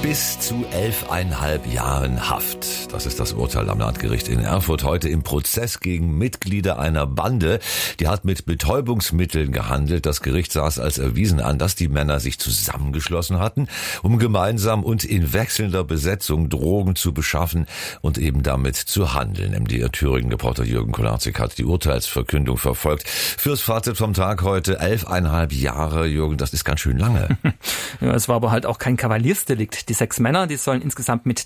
bis zu 11,5 Jahren Haft. Das ist das Urteil am Landgericht in Erfurt heute im Prozess gegen Mitglieder einer Bande. Die hat mit Betäubungsmitteln gehandelt. Das Gericht sah es als erwiesen an, dass die Männer sich zusammengeschlossen hatten, um gemeinsam und in wechselnder Besetzung Drogen zu beschaffen und eben damit zu handeln. MDR Thüringen-Reporter Jürgen Kolarczyk hat die Urteilsverkündung verfolgt. Fürs Fazit vom Tag heute 11,5 Jahre. Jürgen, das ist ganz schön lange. Ja, es war aber halt auch kein Kavaliersdelikt. Die 6 Männer, die sollen insgesamt mit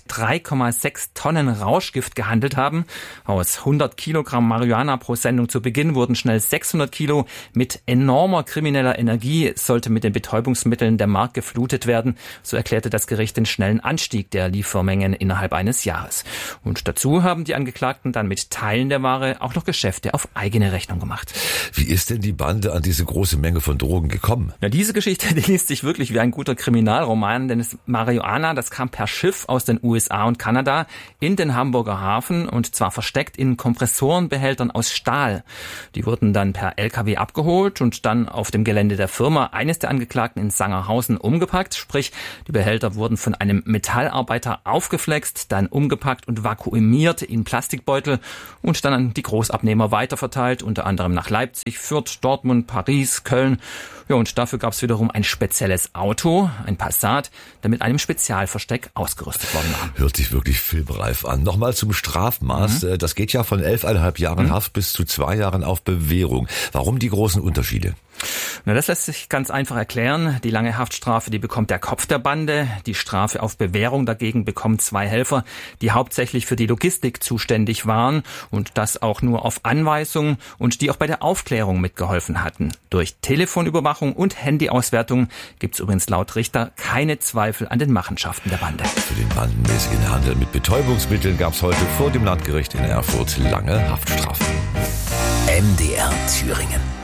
3,6 Tonnen Rauschgift gehandelt haben. Aus 100 Kilogramm Marihuana pro Sendung zu Beginn wurden schnell 600 Kilo. Mit enormer krimineller Energie sollte mit den Betäubungsmitteln der Markt geflutet werden. So erklärte das Gericht den schnellen Anstieg der Liefermengen innerhalb eines Jahres. Und dazu haben die Angeklagten dann mit Teilen der Ware auch noch Geschäfte auf eigene Rechnung gemacht. Wie ist denn die Bande an diese große Menge von Drogen gekommen? Ja, diese Geschichte, die liest sich wirklich wie ein guter Kriminalroman, denn das Marihuana, das kam per Schiff aus den USA und Kanada in den Hamburger Hafen und zwar versteckt in Kompressorenbehältern aus Stahl. Die wurden dann per LKW abgeholt und dann auf dem Gelände der Firma eines der Angeklagten in Sangerhausen umgepackt, sprich die Behälter wurden von einem Metallarbeiter aufgeflext, dann umgepackt und vakuumiert in Plastikbeutel und dann an die Großabnehmer weiterverteilt, unter anderem nach Leipzig, Fürth, Dortmund, Paris, Köln. Ja, und dafür gab es wiederum ein spezielles Auto, ein Passat, der mit einem Spezialversteck ausgerüstet worden war. Hört sich wirklich filmreif an. Nochmal zum Strafmaß. Das geht ja von 11,5 Jahren Haft bis zu 2 Jahren auf Bewährung. Warum die großen Unterschiede? Na, das lässt sich ganz einfach erklären. Die lange Haftstrafe, die bekommt der Kopf der Bande. Die Strafe auf Bewährung dagegen bekommen 2 Helfer, die hauptsächlich für die Logistik zuständig waren und das auch nur auf Anweisung und die auch bei der Aufklärung mitgeholfen hatten. Durch Telefonüberwachung und Handyauswertung gibt es übrigens laut Richter keine Zweifel an den Machenschaften der Bande. Für den bandenmäßigen Handel mit Betäubungsmitteln gab es heute vor dem Landgericht in Erfurt lange Haftstrafen. MDR Thüringen.